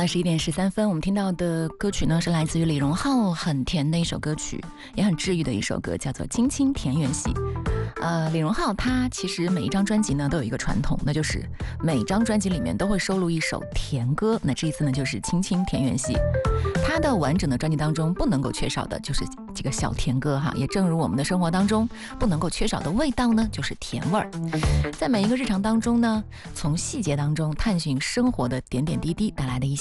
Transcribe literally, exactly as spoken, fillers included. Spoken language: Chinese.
十一点十三分，我们听到的歌曲呢是来自于李荣浩，很甜的一首歌曲，也很治愈的一首歌，叫做《青青田园戏》。呃，李荣浩他其实每一张专辑呢都有一个传统，那就是每张专辑里面都会收录一首甜歌。那这一次呢就是《青青田园戏》，他的完整的专辑当中不能够缺少的就是这个小甜歌哈。也正如我们的生活当中不能够缺少的味道呢，就是甜味儿。在每一个日常当中呢，从细节当中探寻生活的点点滴滴带来的一些